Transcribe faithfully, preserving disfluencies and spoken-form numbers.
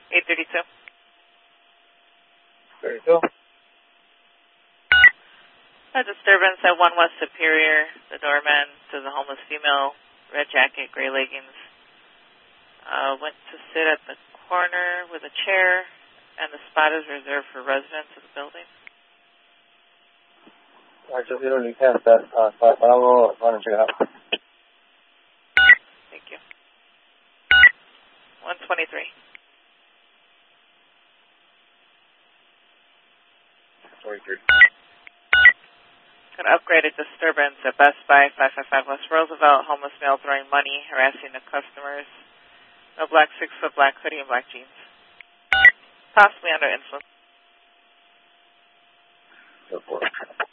eight thirty-two. thirty-two. A disturbance at one West Superior. The doorman says a homeless female, red jacket, gray leggings, uh, went to sit at the corner with a chair, and the spot is reserved for residents of the building. I just literally passed that. Uh, so I'll run and check it out. Thank you. one twenty-three. twenty-three. An upgraded disturbance at Best Buy, five five five West Roosevelt. Homeless male throwing money, harassing the customers. No black six-foot black hoodie and black jeans. Possibly under influence. Go for it.